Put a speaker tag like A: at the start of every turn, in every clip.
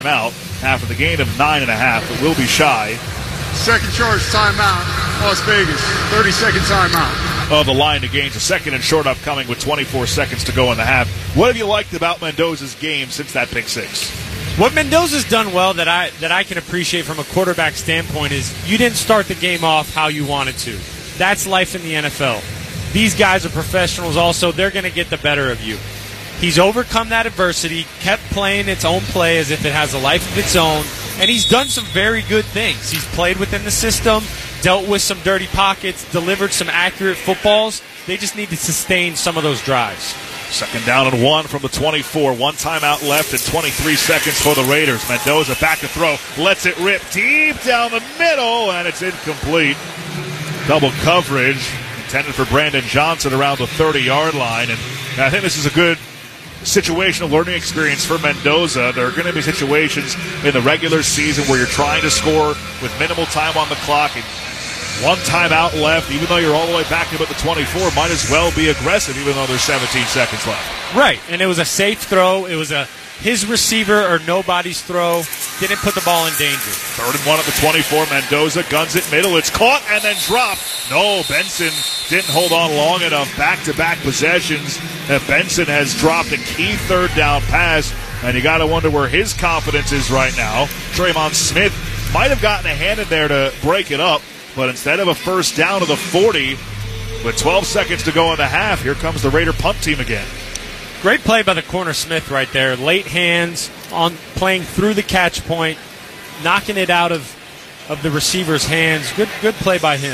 A: Out after the gain of 9.5. It will be shy.
B: Second charge timeout, Las Vegas. 30-second timeout.
A: Of the line to gain. A second and short upcoming with 24 seconds to go in the half. What have you liked about Mendoza's game since that pick six?
C: What Mendoza's done well that I can appreciate from a quarterback standpoint is you didn't start the game off how you wanted to. That's life in the NFL. These guys are professionals also. They're going to get the better of you. He's overcome that adversity, kept playing its own play as if it has a life of its own, and he's done some very good things. He's played within the system, dealt with some dirty pockets, delivered some accurate footballs. They just need to sustain some of those drives.
A: Second down and 1 from the 24. One timeout left and 23 seconds for the Raiders. Mendoza back to throw, lets it rip deep down the middle, and it's incomplete. Double coverage intended for Brandon Johnson around the 30-yard line, and I think this is a good situational learning experience for Mendoza. There are going to be situations in the regular season where you're trying to score with minimal time on the clock and one timeout left. Even though you're all the way back to about the 24, might as well be aggressive even though there's 17 seconds left.
C: Right, and it was a safe throw. It was his receiver or nobody's throw. Didn't put the ball in danger.
A: 3rd and 1 at the 24. Mendoza guns it middle. It's caught and then dropped. No, Benson didn't hold on long enough. Back-to-back possessions that Benson has dropped a key 3rd down pass, and you got to wonder where his confidence is right now. Draymond Smith might have gotten a hand in there to break it up, but instead of a first down to the 40, with 12 seconds to go in the half, here comes the Raider punt team again.
C: Great play by the corner Smith right there. Late hands on playing through the catch point, knocking it out of the receiver's hands. Good play by him.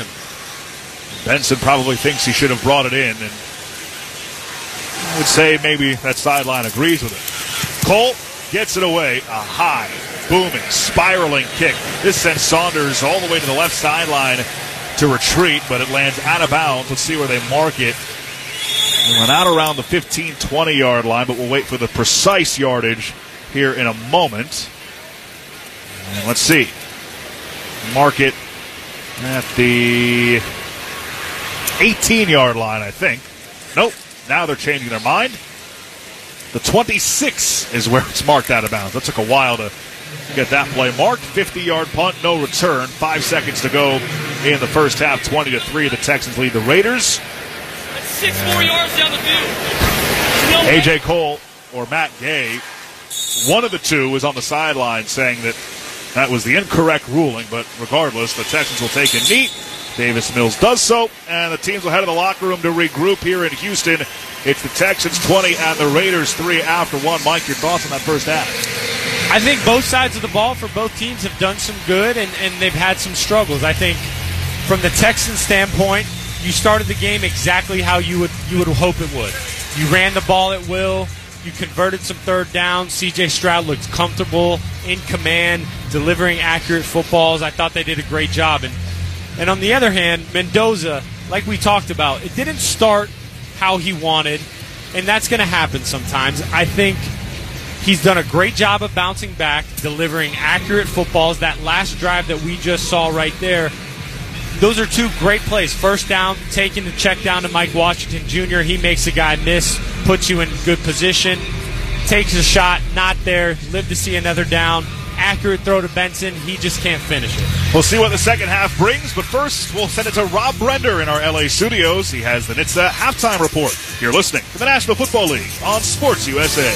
A: Benson probably thinks he should have brought it in, and I would say maybe that sideline agrees with it. Colt gets it away. A high, booming, spiraling kick. This sends Saunders all the way to the left sideline to retreat, but it lands out of bounds. Let's see where they mark it. It went out around the 15, 20-yard line, but we'll wait for the precise yardage here in a moment. And let's see. Mark it at the 18-yard line, I think. Nope. Now they're changing their mind. The 26 is where it's marked out of bounds. That took a while to get that play marked. 50-yard punt, no return. 5 seconds to go in the first half. 20-3. The Texans lead the Raiders.
D: 6 more yards down the field.
A: A.J. Cole or Matt Gay, one of the two, was on the sideline saying that was the incorrect ruling, but regardless, the Texans will take a knee. Davis Mills does so, and the teams will head to the locker room to regroup here in Houston. It's the Texans 20 and the Raiders 3 after 1. Mike, your thoughts on that first half?
C: I think both sides of the ball for both teams have done some good, and they've had some struggles. I think from the Texans' standpoint, you started the game exactly how you would hope it would. You ran the ball at will. You converted some third downs. C.J. Stroud looked comfortable, in command, delivering accurate footballs. I thought they did a great job. And on the other hand, Mendoza, like we talked about, it didn't start how he wanted, and that's going to happen sometimes. I think he's done a great job of bouncing back, delivering accurate footballs. That last drive that we just saw right there, those are two great plays. First down, taking the check down to Mike Washington Jr. He makes a guy miss, puts you in good position, takes a shot, not there, live to see another down. Accurate throw to Benson. He just can't finish it.
A: We'll see what the second half brings, but first we'll send it to Rob Brender in our LA studios. He has the NHTSA halftime report. You're listening to the National Football League on Sports USA.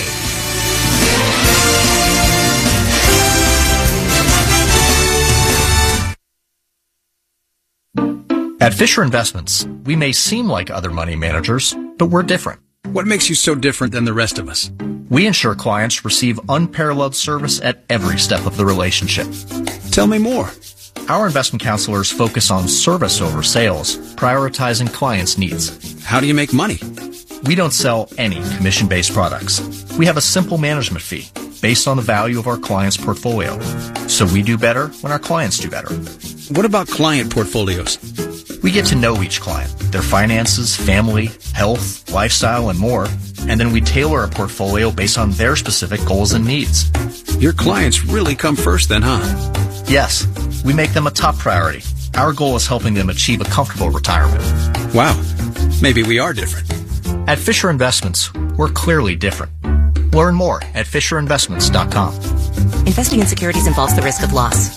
E: At Fisher Investments, we may seem like other money managers, but we're different.
F: What makes you so different than the rest of us?
E: We ensure clients receive unparalleled service at every step of the relationship.
F: Tell me more.
E: Our investment counselors focus on service over sales, prioritizing clients' needs.
F: How do you make money?
E: We don't sell any commission-based products. We have a simple management fee based on the value of our client's portfolio. So we do better when our clients do better.
F: What about client portfolios?
E: We get to know each client, their finances, family, health, lifestyle, and more, and then we tailor a portfolio based on their specific goals and needs.
F: Your clients really come first then, huh?
E: Yes, we make them a top priority. Our goal is helping them achieve a comfortable retirement.
F: Wow, maybe we are different.
E: At Fisher Investments, we're clearly different. Learn more at FisherInvestments.com.
G: Investing in securities involves the risk of loss.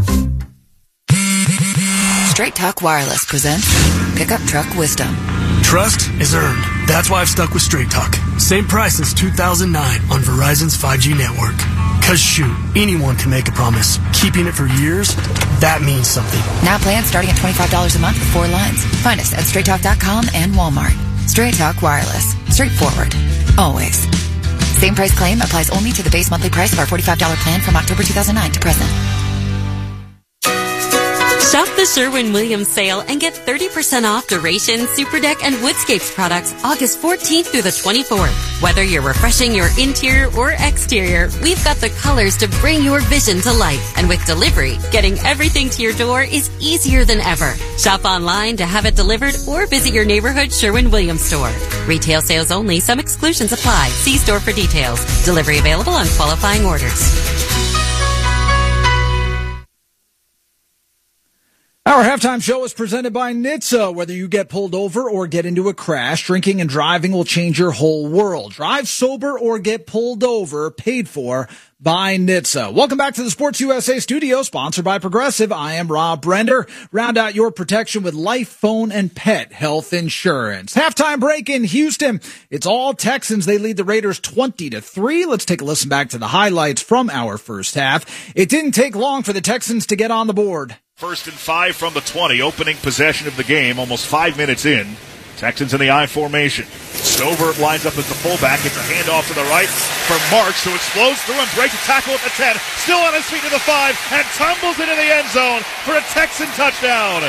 G: Straight Talk Wireless presents Pickup Truck Wisdom.
H: Trust is earned. That's why I've stuck with Straight Talk. Same price since 2009 on Verizon's 5G network. Cause shoot, anyone can make a promise. Keeping it for years, that means something.
G: Now plans starting at $25 a month with 4 lines. Find us at straighttalk.com and Walmart. Straight Talk Wireless. Straightforward. Always. Same price claim applies only to the base monthly price of our $45 plan from October 2009 to present.
I: Shop the Sherwin-Williams sale and get 30% off Duration, Superdeck, and Woodscapes products August 14th through the 24th. Whether you're refreshing your interior or exterior, we've got the colors to bring your vision to life. And with delivery, getting everything to your door is easier than ever. Shop online to have it delivered or visit your neighborhood Sherwin-Williams store. Retail sales only. Some exclusions apply. See store for details. Delivery available on qualifying orders.
J: Our halftime show is presented by NHTSA. Whether you get pulled over or get into a crash, drinking and driving will change your whole world. Drive sober or get pulled over, paid for by NHTSA. Welcome back to the Sports USA studio, sponsored by Progressive. I am Rob Brender. Round out your protection with life, phone, and pet health insurance. Halftime break in Houston. It's all Texans. They lead the Raiders 20-3. Let's take a listen back to the highlights from our first half. It didn't take long for the Texans to get on the board.
A: 1st and 5 from the 20, opening possession of the game, almost 5 minutes in. Texans in the I formation. Stover lines up as the fullback. It's a handoff to the right for Marks, who explodes through and breaks a tackle at the 10. Still on his feet to the 5 and tumbles into the end zone for a Texan touchdown.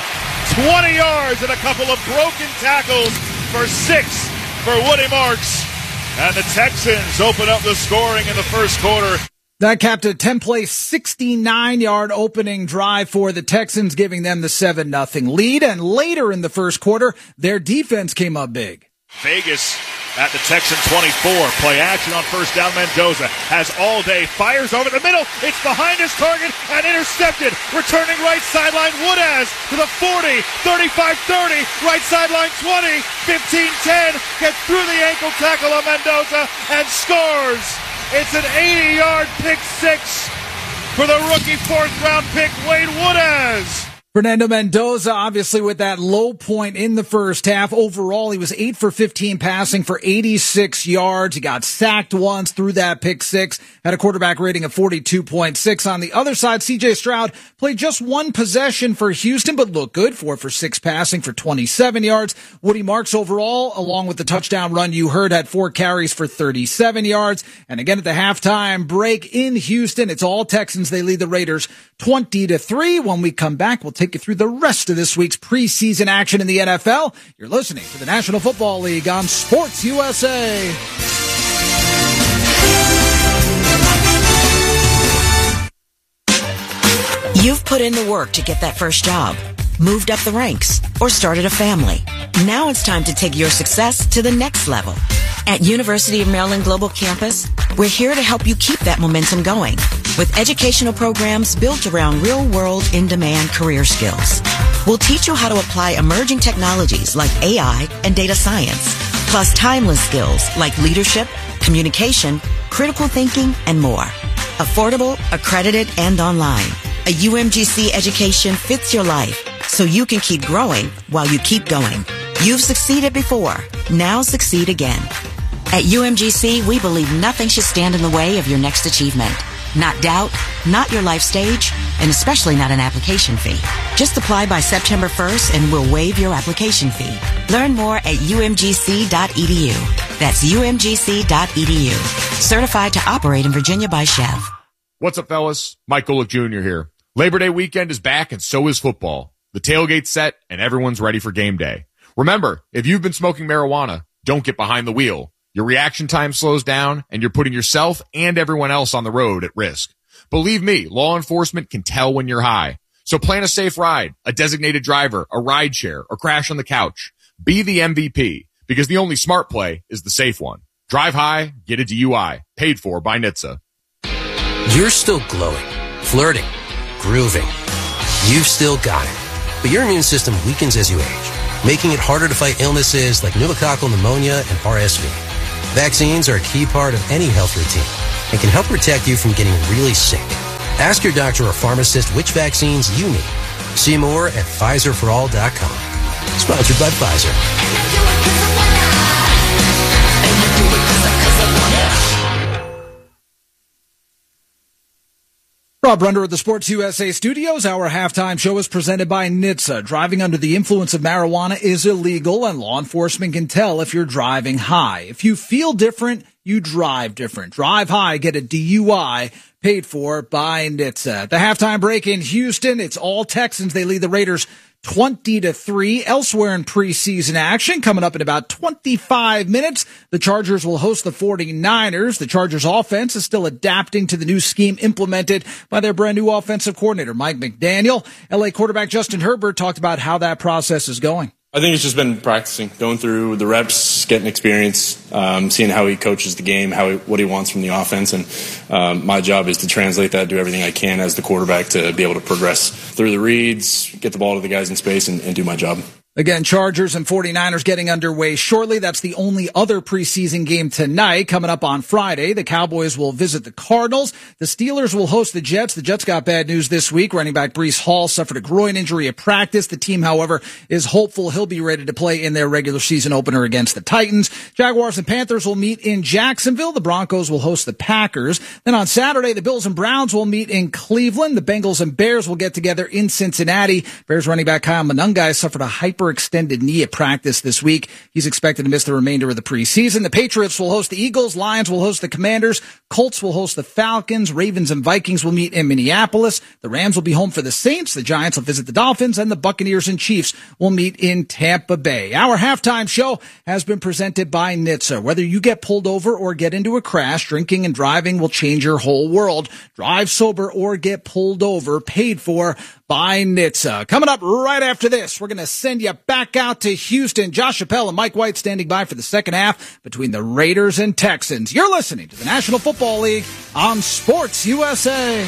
A: 20 yards and a couple of broken tackles for 6 for Woody Marks. And the Texans open up the scoring in the first quarter.
J: That capped a 10-play, 69-yard opening drive for the Texans, giving them the 7-0 lead. And later in the first quarter, their defense came up big.
A: Vegas at the Texan 24. Play action on first down. Mendoza has all day. Fires over the middle. It's behind his target and intercepted. Returning right sideline. Woodaz to the 40. 35-30. Right sideline 20. 15-10. Gets through the ankle tackle of Mendoza and scores. It's an 80-yard pick six for the rookie 4th-round pick, Wade Woodaz.
J: Fernando Mendoza, obviously, with that low point in the first half. Overall, he was 8 for 15 passing for 86 yards. He got sacked once through that pick six, had a quarterback rating of 42.6. On the other side, C.J. Stroud played just one possession for Houston, but looked good. 4 for 6 passing for 27 yards. Woody Marks overall, along with the touchdown run you heard, had 4 carries for 37 yards. And again, at the halftime break in Houston, it's all Texans. They lead the Raiders 20-3. When we come back, we'll take you through the rest of this week's preseason action in the NFL. You're listening to the National Football League on Sports USA.
K: You've put in the work to get that first job, moved up the ranks, or started a family. Now it's time to take your success to the next level. At University of Maryland Global Campus, we're here to help you keep that momentum going with educational programs built around real-world, in-demand career skills. We'll teach you how to apply emerging technologies like AI and data science, plus timeless skills like leadership, communication, critical thinking, and more. Affordable, accredited, and online. A UMGC education fits your life so you can keep growing while you keep going. You've succeeded before. Now succeed again. At UMGC, we believe nothing should stand in the way of your next achievement. Not doubt, not your life stage, and especially not an application fee. Just apply by September 1st and we'll waive your application fee. Learn more at umgc.edu. That's umgc.edu. Certified to operate in Virginia by Chev.
L: What's up, fellas? Mike Golick Jr. here. Labor Day weekend is back and so is football. The tailgate's set and everyone's ready for game day. Remember, if you've been smoking marijuana, don't get behind the wheel. Your reaction time slows down, and you're putting yourself and everyone else on the road at risk. Believe me, law enforcement can tell when you're high. So plan a safe ride, a designated driver, a ride share, or crash on the couch. Be the MVP, because the only smart play is the safe one. Drive high, get a DUI. Paid for by NHTSA.
M: You're still glowing, flirting, grooving. You've still got it. But your immune system weakens as you age, making it harder to fight illnesses like pneumococcal pneumonia and RSV. Vaccines are a key part of any health routine. and can help protect you from getting really sick. Ask your doctor or pharmacist which vaccines you need. See more at PfizerForAll.com. Sponsored by Pfizer.
J: Rob Runder at the Sports USA studios. Our halftime show is presented by NHTSA. Driving under the influence of marijuana is illegal, and law enforcement can tell if you're driving high. If you feel different, you drive different. Drive high, get a DUI, paid for by NHTSA. The halftime break in Houston, it's all Texans. They lead the Raiders 20-3. Elsewhere in preseason action, coming up in about 25 minutes, the Chargers will host the 49ers. The Chargers offense is still adapting to the new scheme implemented by their brand new offensive coordinator, Mike McDaniel. LA quarterback Justin Herbert talked about how that process is going.
N: I think it's just been practicing, going through the reps, getting experience, seeing how he coaches the game, what he wants from the offense. And my job is to translate that, do everything I can as the quarterback to be able to progress through the reads, get the ball to the guys in space, and do my job.
J: Again, Chargers and 49ers getting underway shortly. That's the only other preseason game tonight. Coming up on Friday, the Cowboys will visit the Cardinals. The Steelers will host the Jets. The Jets got bad news this week. Running back Breece Hall suffered a groin injury at practice. The team, however, is hopeful he'll be ready to play in their regular season opener against the Titans. Jaguars and Panthers will meet in Jacksonville. The Broncos will host the Packers. Then on Saturday, the Bills and Browns will meet in Cleveland. The Bengals and Bears will get together in Cincinnati. Bears running back Kyle Monangai suffered a hyperextended knee at practice this week. He's expected to miss the remainder of the preseason. The Patriots will host the Eagles. Lions will host the Commanders. Colts will host the Falcons. Ravens and Vikings will meet in Minneapolis. The Rams will be home for the Saints. The Giants will visit the Dolphins, and the Buccaneers and Chiefs will meet in Tampa Bay. Our halftime show has been presented by NHTSA. Whether you get pulled over or get into a crash, drinking and driving will change your whole world. Drive sober or get pulled over, paid for by NHTSA. Coming up right after this, we're going to send you back out to Houston. Josh Chappelle and Mike White standing by for the second half between the Raiders and Texans. You're listening to the National Football League on Sports USA.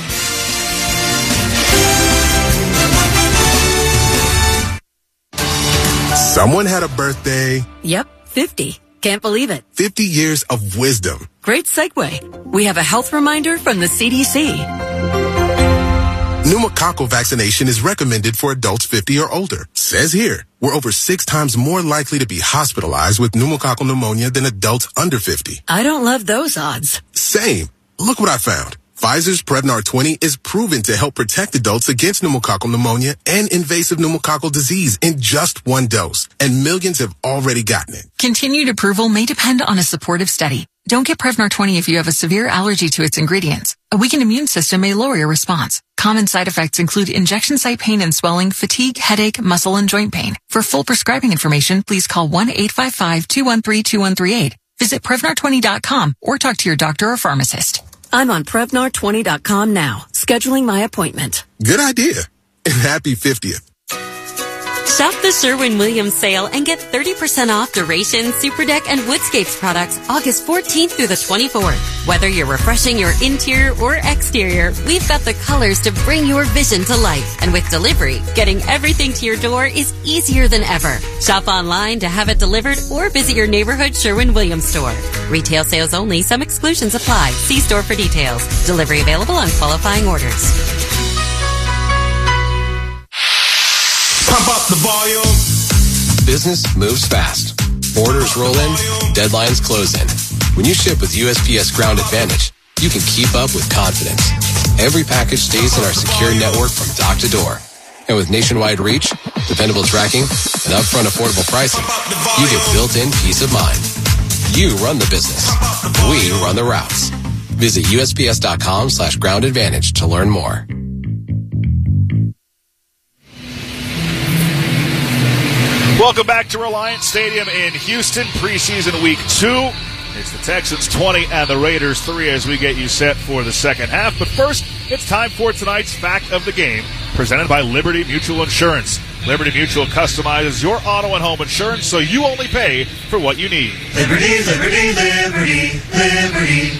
O: Someone had a birthday.
P: Yep, 50. Can't believe it.
O: 50 years of wisdom.
P: Great segue. We have a health reminder from the CDC.
O: Pneumococcal vaccination is recommended for adults 50 or older. Says here, we're over 6 times more likely to be hospitalized with pneumococcal pneumonia than adults under 50.
P: I don't love those odds.
O: Same. Look what I found. Pfizer's Prevnar 20 is proven to help protect adults against pneumococcal pneumonia and invasive pneumococcal disease in just 1 dose. And millions have already gotten it.
Q: Continued approval may depend on a supportive study. Don't get Prevnar 20 if you have a severe allergy to its ingredients. A weakened immune system may lower your response. Common side effects include injection site pain and swelling, fatigue, headache, muscle, and joint pain. For full prescribing information, please call 1-855-213-2138. Visit Prevnar20.com or talk to your doctor or pharmacist.
P: I'm on Prevnar20.com now, scheduling my appointment.
O: Good idea. And happy 50th.
I: Shop the Sherwin-Williams sale and get 30% off Duration, Superdeck, and Woodscapes products August 14th through the 24th. Whether you're refreshing your interior or exterior, we've got the colors to bring your vision to life. And with delivery, getting everything to your door is easier than ever. Shop online to have it delivered or visit your neighborhood Sherwin-Williams store. Retail sales only. Some exclusions apply. See store for details. Delivery available on qualifying orders.
R: Pump up the volume.
M: Business moves fast. Orders roll in, deadlines close in. When you ship with USPS Ground Advantage, you can keep up with confidence. Every package stays in our secure network from dock to door. And with nationwide reach, dependable tracking, and upfront affordable pricing, you get built-in peace of mind. You run the business. We run the routes. Visit USPS.com/Ground Advantage to learn more.
A: Welcome back to Reliant Stadium in Houston, preseason week 2. It's the Texans 20 and the Raiders 3 as we get you set for the second half. But first, it's time for tonight's Fact of the Game, presented by Liberty Mutual Insurance. Liberty Mutual customizes your auto and home insurance so you only pay for what you need.
R: Liberty, liberty, liberty, liberty.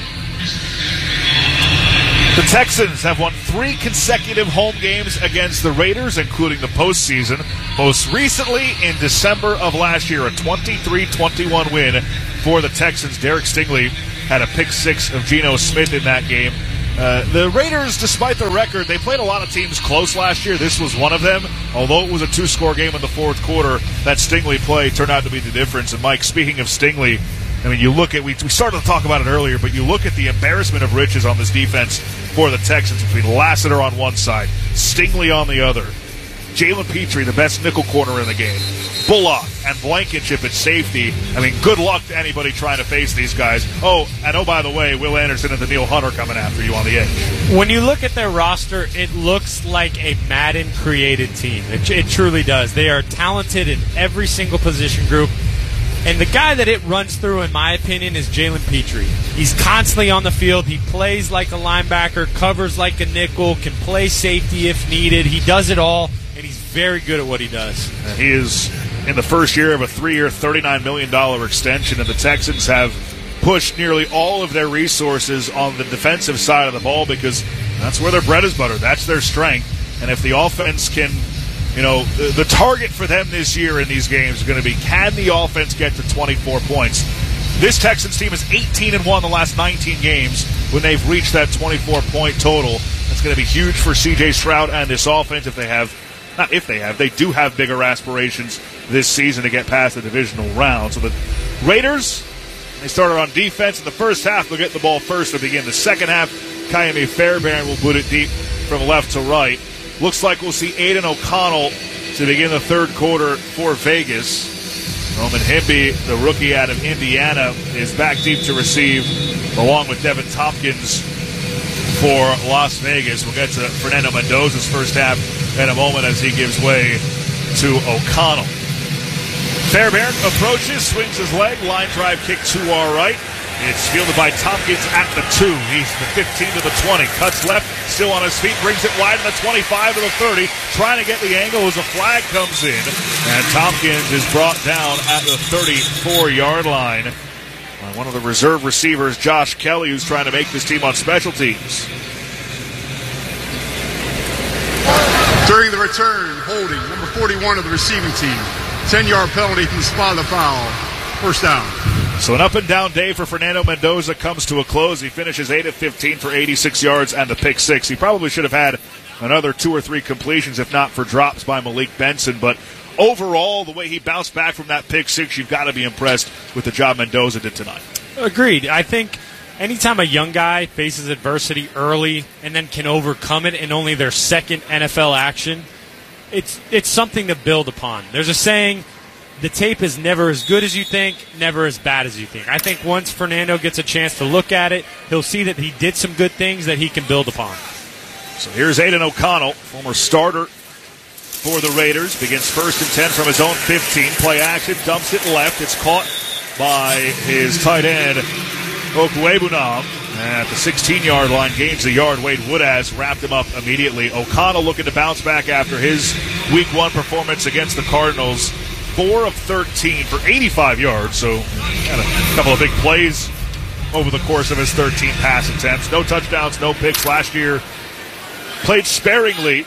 A: The Texans have won 3 consecutive home games against the Raiders, including the postseason. Most recently in December of last year, a 23-21 win for the Texans. Derek Stingley had a pick six of Geno Smith in that game. The Raiders, despite their record, they played a lot of teams close last year. This was one of them. Although it was a 2-score game in the fourth quarter, that Stingley play turned out to be the difference. And, Mike, speaking of Stingley, I mean, you look at, we started to talk about it earlier, but you look at the embarrassment of riches on this defense for the Texans between Lassiter on one side, Stingley on the other, Jalen Petrie, the best nickel corner in the game, Bullock and Blankenship at safety. I mean, good luck to anybody trying to face these guys. Oh, and by the way, Will Anderson and Daniil Hunter coming after you on the edge.
C: When you look at their roster, it looks like a Madden-created team. It truly does. They are talented in every single position group. And the guy that it runs through, in my opinion, is Jalen Petrie. He's constantly on the field. He plays like a linebacker, covers like a nickel, can play safety if needed. He does it all, and he's very good at what he does.
A: And he is in the first year of a 3-year, $39 million extension, and the Texans have pushed nearly all of their resources on the defensive side of the ball because that's where their bread is buttered. That's their strength. And if the offense can, the target for them this year in these games is going to be, can the offense get to 24 points? This Texans team is 18-1 the last 19 games when they've reached that 24-point total. That's going to be huge for C.J. Stroud and this offense they do have bigger aspirations this season to get past the divisional round. So the Raiders, they started on defense. In the first half, they'll get the ball first to begin. The second half, Kayame Fairbairn will put it deep from left to right. Looks like we'll see Aiden O'Connell to begin the third quarter for Vegas. Roman Himby, the rookie out of Indiana, is back deep to receive, along with Devin Tompkins for Las Vegas. We'll get to Fernando Mendoza's first half in a moment as he gives way to O'Connell. Fairbairn approaches, swings his leg, line drive kick to our right. It's fielded by Tompkins at the 2. He's the 15 to the 20. Cuts left, still on his feet, brings it wide in the 25 to the 30. Trying to get the angle as a flag comes in. And Tompkins is brought down at the 34-yard line by one of the reserve receivers, Josh Kelly, who's trying to make this team on special teams.
B: During the return, holding, number 41 of the receiving team. 10-yard penalty from the spot of the foul. First down.
A: So an up-and-down day for Fernando Mendoza comes to a close. He finishes 8 of 15 for 86 yards and the pick six. He probably should have had another 2 or 3 completions, if not for drops by Malik Benson. But overall, the way he bounced back from that pick six, you've got to be impressed with the job Mendoza did tonight.
C: Agreed. I think anytime a young guy faces adversity early and then can overcome it in only their second NFL action, it's something to build upon. There's a saying, the tape is never as good as you think, never as bad as you think. I think once Fernando gets a chance to look at it, he'll see that he did some good things that he can build upon.
A: So here's Aiden O'Connell, former starter for the Raiders. Begins 1st and 10 from his own 15. Play action, dumps it left. It's caught by his tight end, Okwuegbunam. At the 16-yard line, gains a yard. Wade Woodaz wrapped him up immediately. O'Connell looking to bounce back after his Week 1 performance against the Cardinals. 4 of 13 for 85 yards, so had a couple of big plays over the course of his 13 pass attempts. No touchdowns, no picks last year. Played sparingly.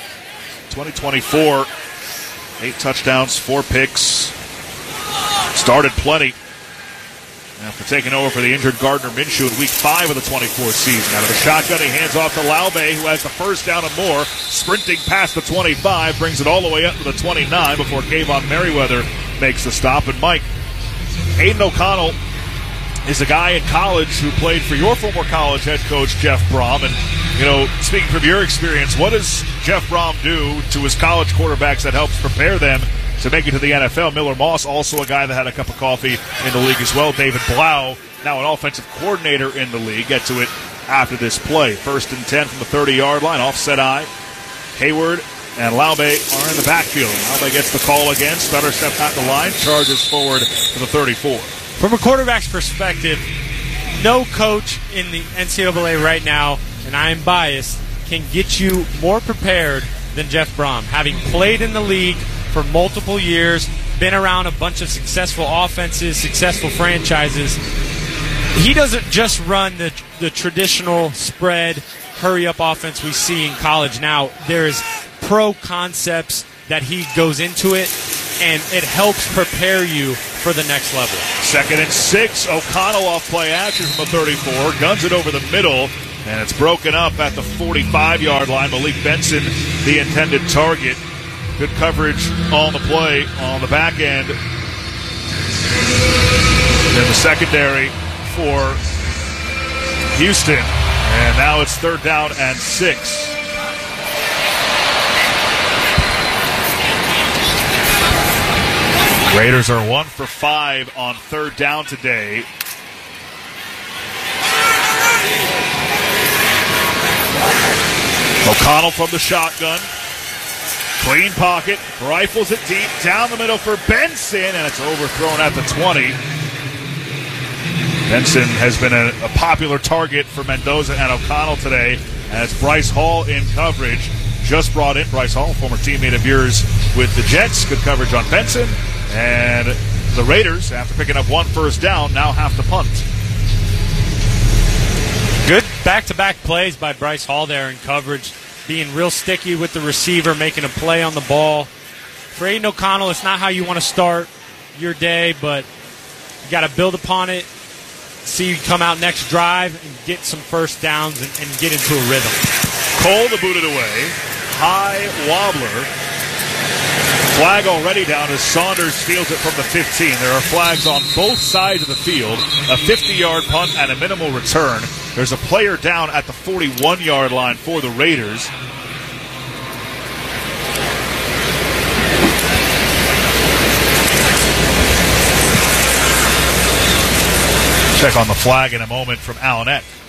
A: 2024, 8 touchdowns, 4 picks. Started plenty after taking over for the injured Gardner Minshew in Week 5 of the 24th season. Out of the shotgun, he hands off to Laube, who has the first down and more. Sprinting past the 25, brings it all the way up to the 29 before Kayvon Merriweather makes the stop. And Mike, Aiden O'Connell is a guy in college who played for your former college head coach, Jeff Brom. And, speaking from your experience, what does Jeff Brom do to his college quarterbacks that helps prepare them to make it to the NFL? Miller Moss, also a guy that had a cup of coffee in the league as well. David Blau, now an offensive coordinator in the league. Get to it after this play. 1st and 10 from the 30-yard line. Offset eye. Hayward and Laube are in the backfield. Laube gets the call again. Stutter step at the line. Charges forward to the 34.
C: From a quarterback's perspective, no coach in the NCAA right now, and I am biased, can get you more prepared than Jeff Brom. Having played in the league for multiple years, been around a bunch of successful offenses, successful franchises. He doesn't just run the traditional spread, hurry-up offense we see in college now. There's pro concepts that he goes into it, and it helps prepare you for the next level.
A: 2nd and 6. O'Connell off play action from the 34. Guns it over the middle, and it's broken up at the 45-yard line. Malik Benson, the intended target. Good coverage on the play on the back end. In the secondary for Houston. And now it's 3rd down and 6. Raiders are 1 for 5 on 3rd down today. O'Connell from the shotgun. Clean pocket. Rifles it deep. Down the middle for Benson. And it's overthrown at the 20. Benson has been a popular target for Mendoza and O'Connell today as Bryce Hall in coverage. Just brought in Bryce Hall, former teammate of yours with the Jets. Good coverage on Benson. And the Raiders, after picking up 1 first down, now have to punt.
C: Good back-to-back plays by Bryce Hall there in coverage, being real sticky with the receiver, making a play on the ball. For Aiden O'Connell, it's not how you want to start your day, but you got to build upon it, see you come out next drive and get some first downs and get into a rhythm.
A: Cole to boot it away. High wobbler. Flag already down as Saunders steals it from the 15. There are flags on both sides of the field. A 50-yard punt and a minimal return. There's a player down at the 41-yard line for the Raiders. Check on the flag in a moment from Alan Eck.